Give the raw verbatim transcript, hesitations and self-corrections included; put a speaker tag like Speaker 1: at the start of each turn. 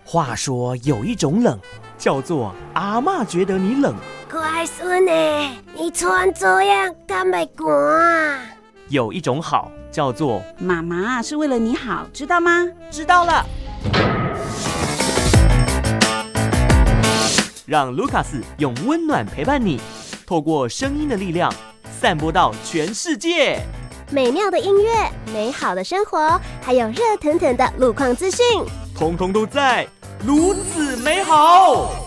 Speaker 1: 话说有一种冷，叫做阿嬷觉得你冷。
Speaker 2: 乖孙欸，你穿这样敢会寒啊？
Speaker 1: 有一种好，叫做
Speaker 3: 妈妈是为了你好，知道吗？
Speaker 1: 知道了。让卢卡斯用温暖陪伴你，透过声音的力量，散播到全世界。
Speaker 2: 美妙的音乐，美好的生活，还有热腾腾的路况资讯，
Speaker 1: 通通都在卢子美好。